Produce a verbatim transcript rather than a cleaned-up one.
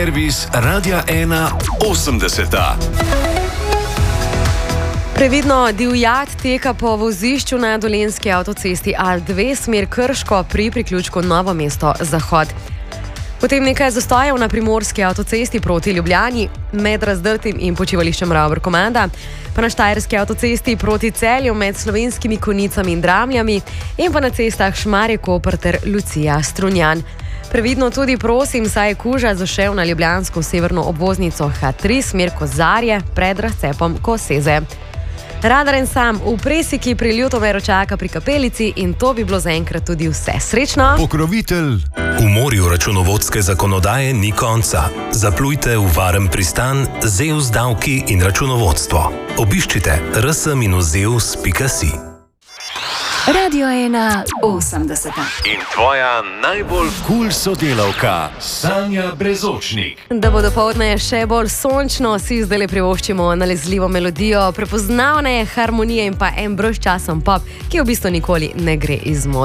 servis Radia ena osemdeseta. Previdno divjad teka po vozišču na dolenjski avtocesti A dve smer Krško pri priključku Novo mesto-Zahod. Potem nekaj zastojev na primorski avtocesti proti Ljubljani, med Razdrtim in počivališčem Ravbrkomanda, pa na štajerski avtocesti proti Celju med Slovenskimi Konjicami in Dramljami in pa na cestah Šmarje-Koper ter Lucija-Strunjan. Previdno tudi prosim, saj je kuža zašel na ljubljansko severno obvoznico H tri smer Kozarje pred razcepom Koseze. Radar en sam v Presiki pri Ljutomeru čaka pri kapelici in to bi bilo zaenkrat tudi vse. Srečno! Pokrovitelj. V morju računovodske zakonodaje ni konca. Zaplujte v varen pristan Zeus davki in računovodstvo. Obiščite r s dash zeus pika si. Radio ena osemdeseta. In tvoja najbolj kul cool sodelavka, Sanja Brezočnik. Da bo dopoldne še bolj sončno, si zdaj privoščimo nalezljivo melodijo, prepoznavne harmonije in pa en brezčasen pop, ki v bistvu nikoli ne gre iz mode.